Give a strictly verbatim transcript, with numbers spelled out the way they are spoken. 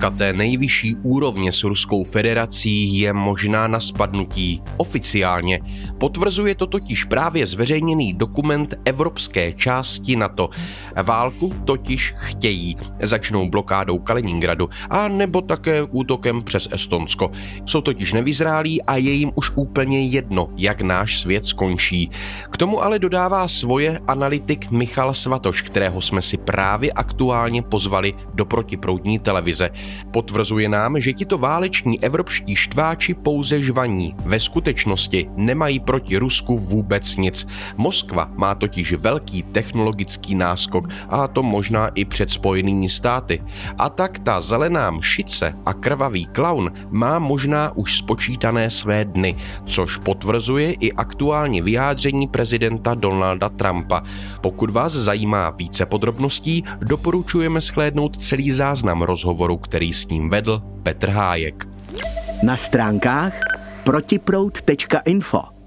smlouva té nejvyšší úrovně s Ruskou federací je možná na spadnutí. Oficiálně potvrzuje to totiž právě zveřejněný dokument evropské části NATO. Válku totiž chtějí. Začnou blokádou Kaliningradu a nebo také útokem přes Estonsko. Jsou totiž nevyzrálí a je jim už úplně jedno, jak náš svět skončí. K tomu ale dodává svoje analytik Michal Svatoš, kterého jsme si právě aktuálně pozvali do protiproudní televize. Potvrzuje nám, že tito váleční evropští štváči pouze žvaní. Ve skutečnosti nemají proti Rusku vůbec nic. Moskva má totiž velký technologický náskok a to možná i před Spojenými státy. A tak ta zelená mšice a krvavý klaun má možná už spočítané své dny, což potvrzuje i aktuální vyjádření prezidenta Donalda Trumpa. Pokud vás zajímá více podrobností, doporučujeme shlédnout celý záznam rozhovoru, který s ním vedl Petr Hájek. Na stránkách protiproud tečka info